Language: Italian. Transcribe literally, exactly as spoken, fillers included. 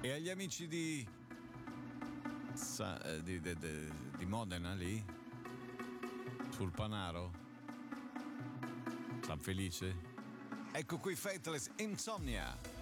E agli amici di Sa, eh, di, di, di, di Modena lì sul Panaro, San Felice, ecco qui Faithless Insomnia.